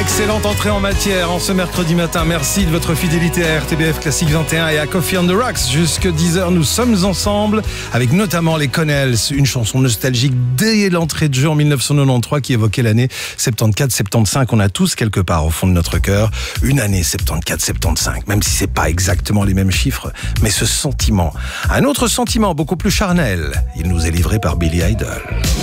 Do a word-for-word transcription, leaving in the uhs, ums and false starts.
Excellente entrée en matière en ce mercredi matin. Merci de votre fidélité à R T B F Classique vingt et un et à Coffee on the Rocks. Jusque dix heures, nous sommes ensemble avec notamment les Connells, une chanson nostalgique dès l'entrée de jeu en mille neuf cent quatre-vingt-treize qui évoquait l'année soixante-quatorze soixante-quinze. On a tous quelque part au fond de notre cœur une année soixante-quatorze soixante-quinze, même si c'est pas exactement les mêmes chiffres, mais ce sentiment. Un autre sentiment beaucoup plus charnel, il nous est livré par Billy Idol.